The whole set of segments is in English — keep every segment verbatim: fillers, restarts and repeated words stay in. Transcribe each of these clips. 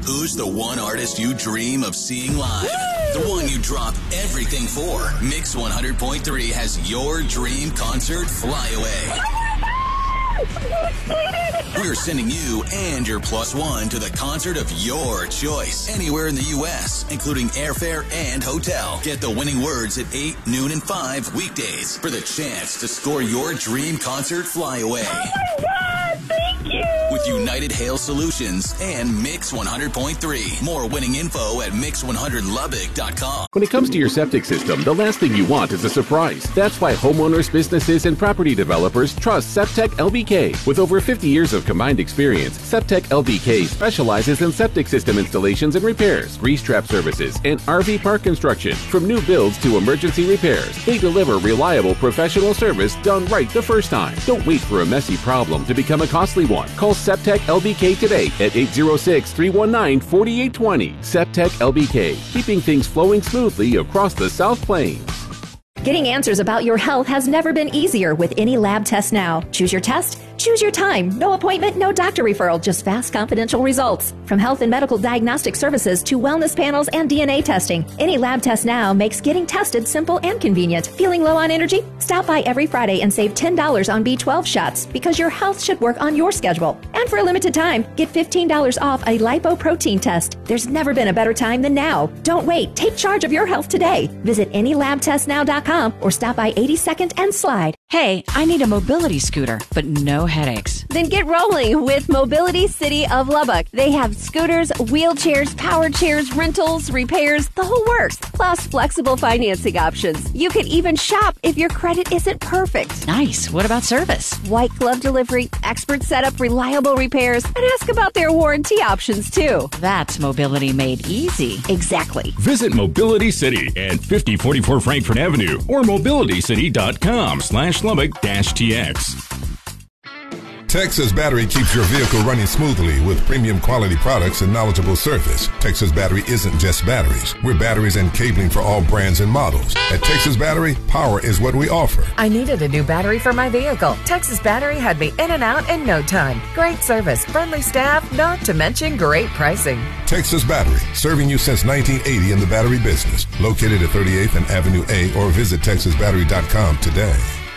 Who's the one artist you dream of seeing live? Woo! The one you drop everything for. Mix one hundred point three has your dream concert fly away. We're sending you and your plus one to the concert of your choice. Anywhere in the U S, including airfare and hotel. Get the winning words at eight, noon, and five weekdays for the chance to score your dream concert fly away. Oh my God, thank you! With United Hail Solutions and Mix one hundred point three. More winning info at mix one hundred lubbock dot com. When it comes to your septic system, the last thing you want is a surprise. That's why homeowners, businesses, and property developers trust Septec L B K. With over fifty years of combined experience, Septec L B K specializes in septic system installations and repairs, grease trap services, and R V park construction. From new builds to emergency repairs, they deliver reliable professional service done right the first time. Don't wait for a messy problem to become a costly one. Call Septec L B K today at eight zero six, three one nine, four eight two zero. Septec L B K, keeping things flowing smoothly across the South Plains. Getting answers about your health has never been easier with any lab test now. Choose your test, choose your time. No appointment, no doctor referral, just fast, confidential results. From health and medical diagnostic services to wellness panels and D N A testing, Any Lab Test Now makes getting tested simple and convenient. Feeling low on energy? Stop by every Friday and save ten dollars on B twelve shots because your health should work on your schedule. And for a limited time, get fifteen dollars off a lipoprotein test. There's never been a better time than now. Don't wait. Take charge of your health today. Visit any lab test now dot com or stop by eighty-second and Slide. Hey, I need a mobility scooter, but no headaches. Then get rolling with Mobility City of Lubbock. They have scooters, wheelchairs, power chairs, rentals, repairs, the whole works, plus flexible financing options. You can even shop if your credit isn't perfect. Nice. What about service? White glove delivery, expert setup, reliable repairs, and ask about their warranty options too. That's mobility made easy. Exactly. Visit Mobility City at fifty forty-four Frankfurt Avenue or mobility city dot com slash Lubbock dash T X. Texas Battery keeps your vehicle running smoothly with premium quality products and knowledgeable service. Texas Battery isn't just batteries. We're batteries and cabling for all brands and models. At Texas Battery, power is what we offer. I needed a new battery for my vehicle. Texas Battery had me in and out in no time. Great service, friendly staff, not to mention great pricing. Texas Battery, serving you since nineteen eighty in the battery business. Located at thirty-eighth and Avenue A or visit texas battery dot com today.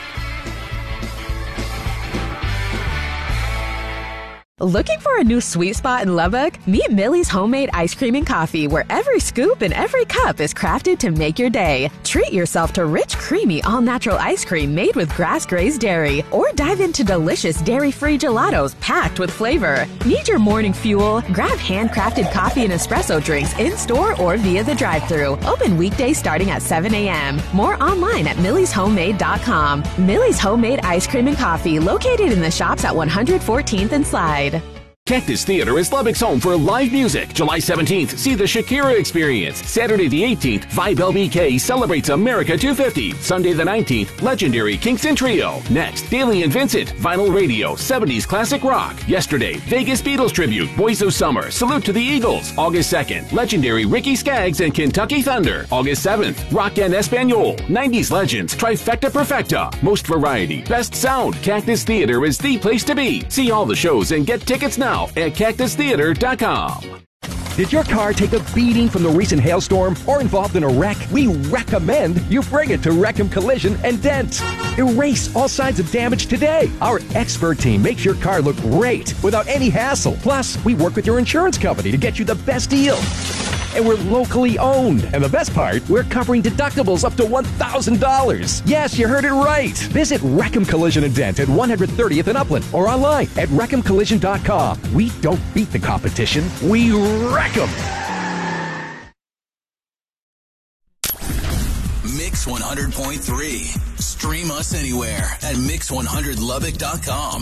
Looking for a new sweet spot in Lubbock? Meet Millie's Homemade Ice Cream and Coffee, where every scoop and every cup is crafted to make your day. Treat yourself to rich, creamy, all-natural ice cream made with grass-grazed dairy, or dive into delicious dairy-free gelatos packed with flavor. Need your morning fuel? Grab handcrafted coffee and espresso drinks in-store or via the drive-thru. Open weekdays starting at seven a.m. More online at millies homemade dot com. Millie's Homemade Ice Cream and Coffee, located in the shops at one hundred fourteenth and Slide. Cactus Theater is Lubbock's home for live music. July seventeenth, see the Shakira Experience. Saturday the eighteenth, Vibe L B K celebrates America two fifty. Sunday the nineteenth, legendary Kingston Trio. Next, Daily and Vincent, Vinyl Radio, seventies classic rock. Yesterday, Vegas Beatles tribute, Boys of Summer, Salute to the Eagles. August second, legendary Ricky Skaggs and Kentucky Thunder. August seventh, Rock and Espanol, nineties legends, Trifecta Perfecta. Most variety, best sound. Cactus Theater is the place to be. See all the shows and get tickets now at cactus theater dot com. Did your car take a beating from the recent hailstorm or involved in a wreck? We recommend you bring it to Reckham Collision and Dent. Erase all signs of damage today. Our expert team makes your car look great without any hassle. Plus, we work with your insurance company to get you the best deal. And we're locally owned. And the best part, we're covering deductibles up to one thousand dollars. Yes, you heard it right. Visit Reckham Collision and Dent at one hundred thirtieth and Upland or online at reckham collision dot com. We don't beat the competition, we wreck them. Mix one hundred point three. Stream us anywhere at mix one hundred lubbock dot com.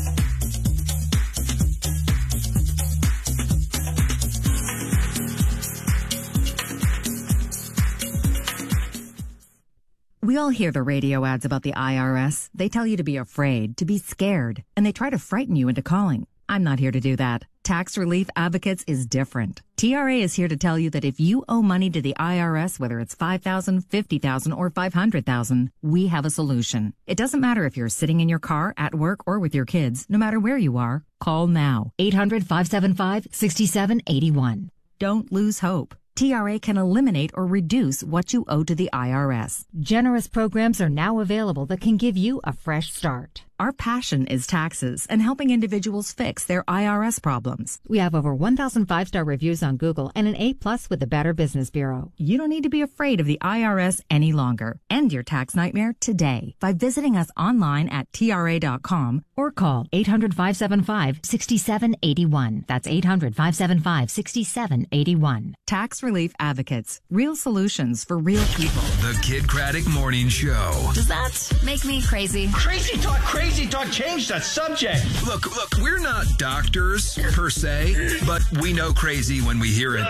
We all hear the radio ads about the I R S. They tell you to be afraid, to be scared, and they try to frighten you into calling. I'm not here to do that. Tax Relief Advocates is different. T R A is here to tell you that if you owe money to the I R S, whether it's five thousand dollars, fifty thousand dollars, or five hundred thousand dollars, we have a solution. It doesn't matter if you're sitting in your car, at work, or with your kids. No matter where you are, call now. eight hundred, five seven five, six seven eight one. Don't lose hope. T R A can eliminate or reduce what you owe to the I R S. Generous programs are now available that can give you a fresh start. Our passion is taxes and helping individuals fix their I R S problems. We have over one thousand five-star reviews on Google and an A-plus with the Better Business Bureau. You don't need to be afraid of the I R S any longer. End your tax nightmare today by visiting us online at T R A dot com or call eight hundred, five seven five, six seven eight one. That's eight hundred, five seven five, six seven eight one. Tax Relief Advocates. Real solutions for real people. The Kid Craddock Morning Show. Does that make me crazy? Crazy talk, crazy talk. Change that subject. Look, look, we're not doctors per se, but we know crazy when we hear it.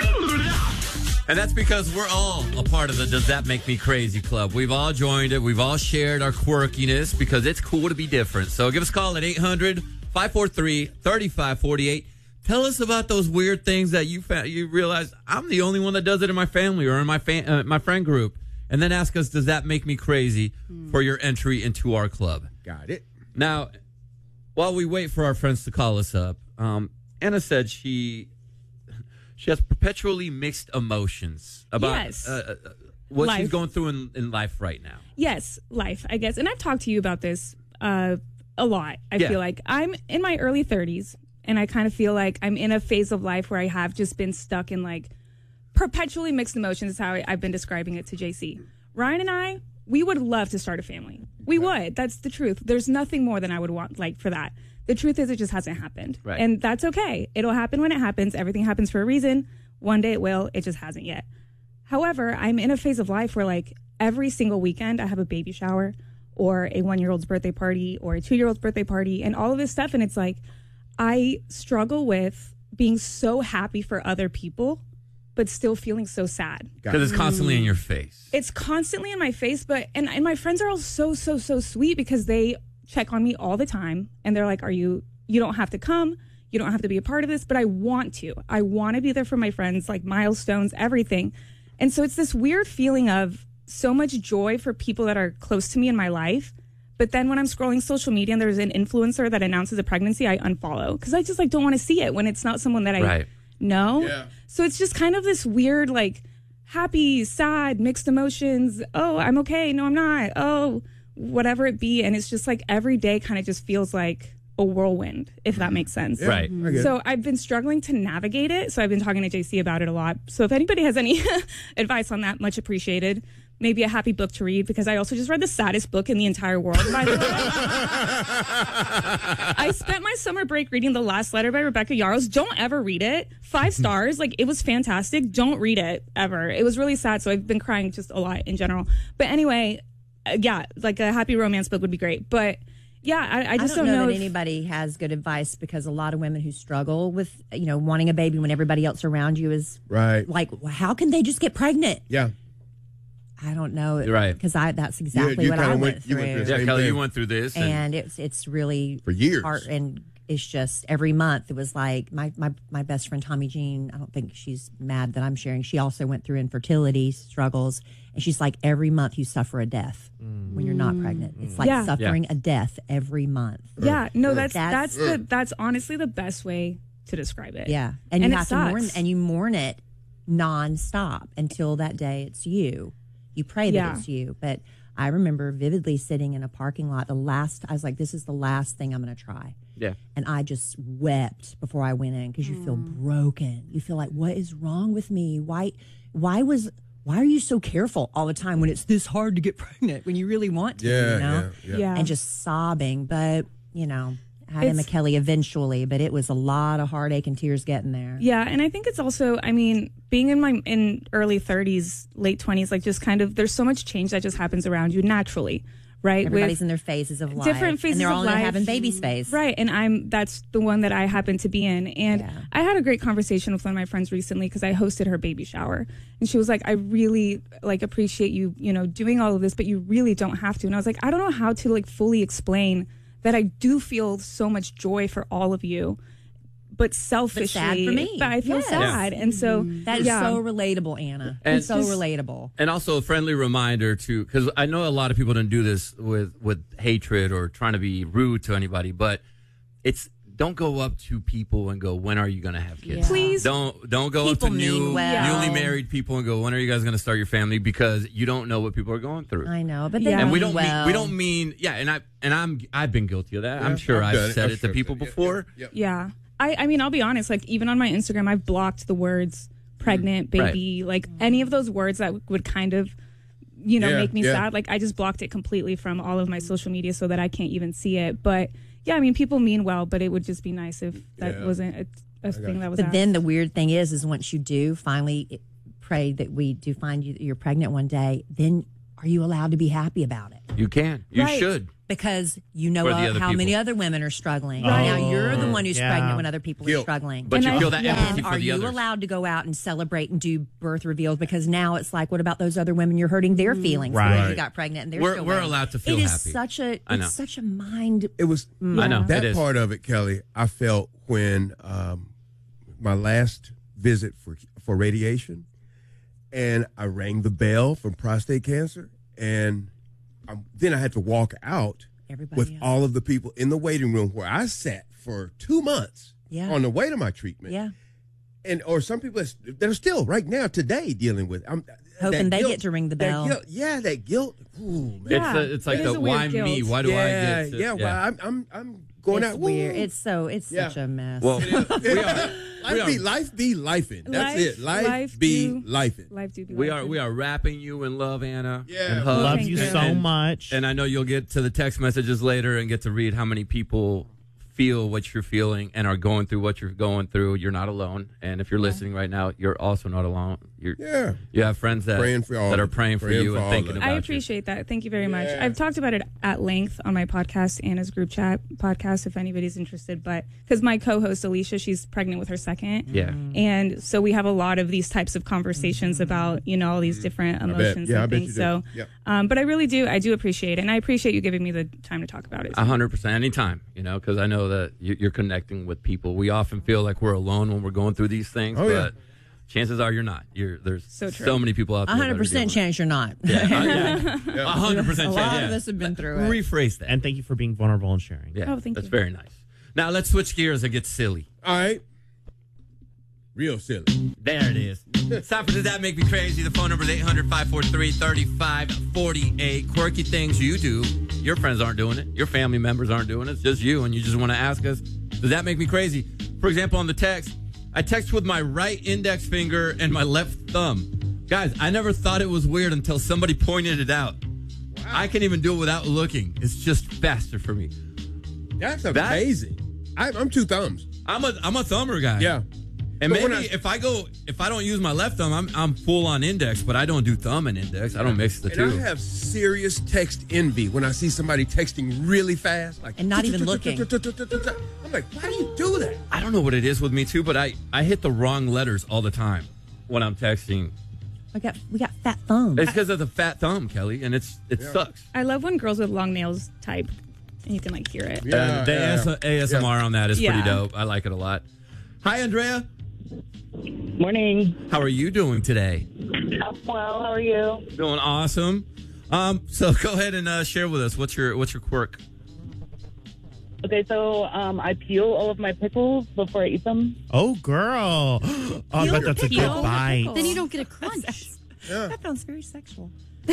And that's because we're all a part of the Does That Make Me Crazy Club. We've all joined it. We've all shared our quirkiness because it's cool to be different. So give us a call at eight hundred, five four three, three five four eight. Tell us about those weird things that you fa- you realize I'm the only one that does it in my family or in my fa- uh, my friend group. And then ask us, does that make me crazy for your entry into our club? Got it. Now, while we wait for our friends to call us up, um, Anna said she she has perpetually mixed emotions about yes. uh, uh, what life. she's going through in, in life right now. Yes, life, I guess. And I've talked to you about this uh, a lot. I Yeah. feel like I'm in my early thirties, and I kind of feel like I'm in a phase of life where I have just been stuck in like perpetually mixed emotions is how I, I've been describing it to J C. Ryan and I, we would love to start a family. We would. That's the truth. There's nothing more than I would want like for that. The truth is it just hasn't happened. Right. And that's okay. It'll happen when it happens. Everything happens for a reason. One day it will. It just hasn't yet. However, I'm in a phase of life where like every single weekend I have a baby shower or a one-year-old's birthday party or a two-year-old's birthday party and all of this stuff. And it's like I struggle with being so happy for other people but still feeling so sad. Because it's constantly in your face. It's constantly in my face, but and, and my friends are all so, so, so sweet because they check on me all the time. And they're like, are you, you don't have to come. You don't have to be a part of this, but I want to. I want to be there for my friends, like milestones, everything. And so it's this weird feeling of so much joy for people that are close to me in my life. But then when I'm scrolling social media and there's an influencer that announces a pregnancy, I unfollow because I just like don't want to see it when it's not someone that I Right. know. Yeah. So it's just kind of this weird, like, happy, sad, mixed emotions. Oh, I'm okay. No, I'm not. Oh, whatever it be. And it's just like every day kind of just feels like a whirlwind, if that makes sense. Yeah, Right. I get it. So I've been struggling to navigate it. So I've been talking to J C about it a lot. So if anybody has any advice on that, much appreciated. Maybe a happy book to read because I also just read the saddest book in the entire world, by the way. I spent my summer break reading The Last Letter by Rebecca Yarros. Don't ever read it. Five stars. Like, it was fantastic. Don't read it ever. It was really sad, so I've been crying just a lot in general. But anyway, uh, yeah, like a happy romance book would be great. But yeah, I, I just don't, don't, know, know that if- anybody has good advice because a lot of women who struggle with, you know, wanting a baby when everybody else around you is right. Like, how can they just get pregnant? Yeah. I don't know. Right. Because I that's exactly you what kinda I went- went, you through. went through the Yeah, same Kelly, thing. you went through this. And, And it's it's really For years. hard, and it's just every month it was like my, my my best friend Tommy Jean. I don't think she's mad that I'm sharing. She also went through infertility struggles, and she's like, every month you suffer a death when you're not pregnant. It's like Yeah. suffering Yeah. a death every month. Yeah, no, that's That's- that's the that's honestly the best way to describe it. Yeah, and, and you it have to mourn, sucks. and you mourn it nonstop until that day it's you. You pray that Yeah. it's you. But I remember vividly sitting in a parking lot. The last, I was like, "This is the last thing I'm going to try." Yeah. And I just wept before I went in because you feel broken. You feel like, what is wrong with me? Why? Why was? Why are you so careful all the time when it's this hard to get pregnant when you really want to? Yeah, you know? yeah, yeah. Yeah. And just sobbing, but you know. I had It's- McKelly eventually, but it was a lot of heartache and tears getting there. Yeah, and I think it's also, I mean, being in my in early thirties, late twenties, like just kind of, there's so much change that just happens around you naturally, right? Everybody's With in their phases of life. different phases and they're of all in their life. having baby space. Right, and I'm that's the one that I happen to be in. And Yeah. I had a great conversation with one of my friends recently because I hosted her baby shower, and she was like, "I really like appreciate you, you know, doing all of this, but you really don't have to." And I was like, "I don't know how to like fully explain that I do feel so much joy for all of you, but selfishly, But sad for me. but I feel Yes. sad. And so That is yeah. so relatable, Anna. And it's so just- relatable. And also a friendly reminder to, because I know a lot of people don't do this with, with hatred or trying to be rude to anybody, but it's, don't go up to people and go, when are you going to have kids? Yeah. Please. Don't don't go People up to mean new, well. newly married people and go, when are you guys going to start your family? Because you don't know what people are going through. I know, but Yeah. they And we mean don't well. mean, we don't mean, yeah, and I, and I'm, I've been guilty of that. Yeah, I'm sure I've I've done it. said I'm it sure to people I've said it. before. Yep. Yeah. I, I mean, I'll be honest, like even on my Instagram, I've blocked the words pregnant, Right. baby, like any of those words that would kind of, you know, Yeah, make me yeah. sad. Like I just blocked it completely from all of my social media so that I can't even see it. But yeah, I mean, people mean well, but it would just be nice if that Yeah. wasn't a, a thing that was But asked. then the weird thing is, is once you do finally it- pray that we do find you you're pregnant one day, then are you allowed to be happy about it? You can. You Right. should. Because you know For the uh, other how many people. other women are struggling. Right. Now you're the one who's Yeah. pregnant when other people Guilt. are struggling. But And you I- feel that yeah. empathy And for are the you others. allowed to go out and celebrate and do birth reveals? Because now it's like, what about those other women? You're hurting their feelings Right. because you got pregnant and they're We're- still we're waiting. allowed to feel It is happy. such a I know. it's such a mind. It was I know. that It is. part of it, Kelly. I felt when um, my last visit for for radiation, and I rang the bell from prostate cancer, and I, then I had to walk out Everybody with else. all of the people in the waiting room where I sat for two months Yeah. on the way to my treatment. Yeah. And or some people that are still right now today dealing with. I'm, Hoping that they guilt- get to ring the that bell. guilt- yeah, that guilt. Ooh, man. It's, Yeah, a, it's like it the is a weird why me? guilt. Why do yeah, I get to, yeah. Well, I'm I'm I'm going It's out. weird. woo. It's so it's Yeah. such a mess. Well, we are, we Life be are, life be lifing. That's Life- it. Life, life be do- lifing. Life do be we life. are we are wrapping you in love, Anna. Yeah. and hugs. Love Thank you you. so And- much. And I know you'll get to the text messages later and get to read how many people feel what you're feeling and are going through what you're going through. You're not alone. And if you're listening right now, you're also not alone. You're, Yeah. You have friends that, Praying for all that are of you. praying for Praying you for and all thinking of you. about I you. appreciate that. Thank you very much. Yeah. I've talked about it at length on my podcast, Anna's group chat podcast, if anybody's interested. But because my co-host Alicia, she's pregnant with her second, Yeah. and so we have a lot of these types of conversations about you know all these different bet. emotions Yeah, I and bet things. you do. So, Yep. um, but I really do, I do appreciate it, and I appreciate you giving me the time to talk about it. A hundred percent, anytime, you know, because I know that you- you're connecting with people. We often feel like we're alone when we're going through these things, Oh, but yeah. chances are you're not. You're there's So so, true. many people out there. A hundred percent chance you're not. Yeah, uh, yeah. A hundred percent A chance. lot yeah. of us have been through it. Rephrase that. and thank you for being vulnerable and sharing. Yeah, Oh, thank that's you. very nice. Now let's switch gears and get silly. All right. Real silly. There it is. It's time for Does That Make Me Crazy? The phone number is eight hundred, five four three, three five four eight. Quirky things you do. Your friends aren't doing it. Your family members aren't doing it. It's just you, and you just want to ask us, does that make me crazy? For example, on the text, I text with my right index finger and my left thumb. Guys, I never thought it was weird until somebody pointed it out. Wow. I can even do it without looking. It's just faster for me. That's That- amazing. I, I'm two thumbs. I'm a I'm a thumber guy. Yeah. And But when maybe I- if I go, if I don't use my left thumb, I'm I'm full on index, but I don't do thumb and index. I don't mix the And two. I have serious text envy when I see somebody texting really fast, like And not even looking. I'm like, why do you do that? I don't know what it is with me too, but I I hit the wrong letters all the time when I'm texting. We got we got fat thumbs. It's because of the fat thumb, Kelly, and it's it sucks. I love when girls with long nails type, and you can like hear it. Uh, the A S- A S M R on that is Yeah. pretty dope. I like it a lot. Hi, Andrea. Morning. How are you doing today? Well, how are you? Doing awesome. Um, so go ahead and uh, share with us what's your what's your quirk. Okay, so um, I peel all of my pickles before I eat them. Oh, girl. Oh, I bet that's a good Peel bite. Then you don't get a crunch. That sounds very sexual.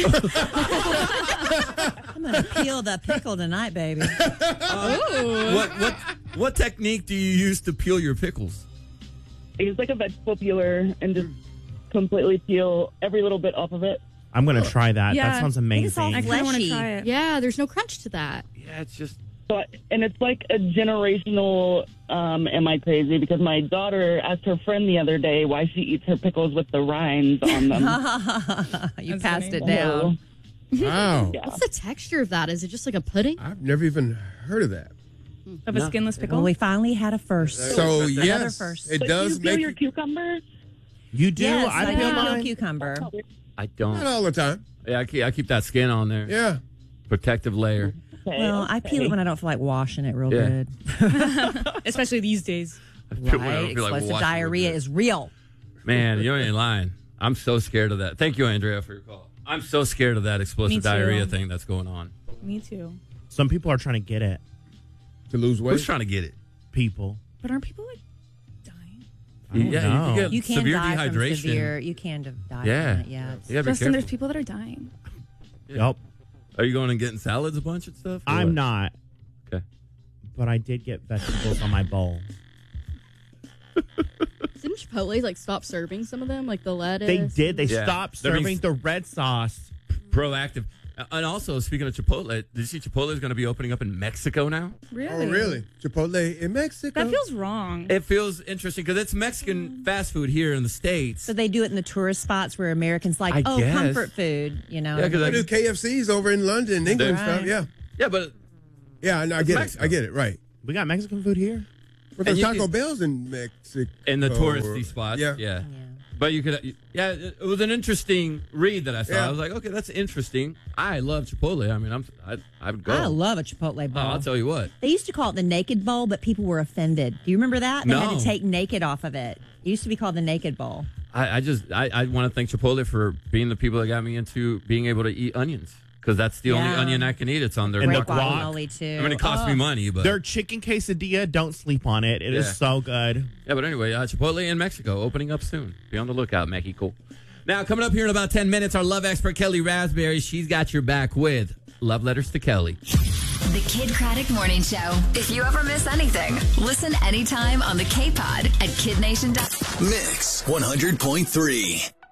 I'm gonna peel the pickle tonight, baby. What what what technique do you use to peel your pickles? I use like a vegetable peeler and just completely peel every little bit off of it. I'm going to try that. Yeah. That sounds It's all amazing. I kind of want to fleshy. try it. Yeah, there's no crunch to that. Yeah, it's just So, I, and it's like a generational. Um, am I crazy? Because my daughter asked her friend the other day why she eats her pickles with the rinds on them. You That's passed funny. it down. Wow. Yeah. What's the texture of that? Is it just like a pudding? I've never even heard of that. Of a skinless pickle. Well, we finally had a first. So, Another yes, first. it But does do you peel make your cucumbers? You do? Yes, I I peel do peel mine. cucumber. I don't. not all the time. Yeah, I keep, I keep that skin on there. Yeah. Protective layer. Well, I peel it when I don't feel like washing it real Yeah. good. Especially these days. When I don't Right? feel like Explosive washing diarrhea it. is real. Man, you ain't lying. I'm so scared of that. Thank you, Andrea, for your call. I'm so scared of that Me explosive too. diarrhea thing that's going on. Me too. Some people are trying to get it. To lose weight? Who's trying to get it? People. But aren't people like I don't Yeah, know. you can get You can severe die from dehydration. severe. You can die Yeah. from it. Yeah. It's- You gotta be Justin, there's careful. people that are dying. Yep. Are you going and getting salads a bunch and stuff? or I'm what? not. Okay. But I did get vegetables on my bowl. Didn't Chipotle like stop serving some of them, like the lettuce? They did. They Yeah. stopped They're being serving the red sauce. Proactive. And also, speaking of Chipotle, did you see Chipotle is going to be opening up in Mexico now? Really? Oh, really? Chipotle in Mexico? That feels wrong. It feels interesting because it's Mexican fast food here in the States. So they do it in the tourist spots where Americans like, I oh, guess. comfort food, you know. Yeah, 'cause They I- do K F C's over in London, England, Right. stuff. Yeah. Yeah, but Yeah, I, know, I It's get Mexico. it. I get it. Right. We got Mexican food here. But And there's you Taco can- Bell's in Mexico. in the touristy spots. Yeah. Yeah. But you could, yeah, it it was an interesting read that I saw. Yeah. I was like, okay, that's interesting. I love Chipotle. I mean, I'm, I, I would go. I love a Chipotle Oh, bowl. I'll tell you what. They used to call it the naked bowl, but people were offended. Do you remember that? They had No. to take naked off of it. It used to be called the naked bowl. I, I just, I, I want to thank Chipotle for being the people that got me into being able to eat onions because that's the only Yeah. onion I can eat. It's on their And the guac. guac. Guacamole, too. I mean, it costs me Oh. money, but Their chicken quesadilla, don't sleep on it. It is Yeah. so good. yeah. But anyway, uh, Chipotle in Mexico opening up soon. Be on the lookout, Mexico. Now, coming up here in about ten minutes, our love expert Kelly Raspberry. She's got your back with Love Letters to Kelly. The Kid Craddock Morning Show. If you ever miss anything, listen anytime on the K-Pod at kid nation dot com. Mix one hundred point three.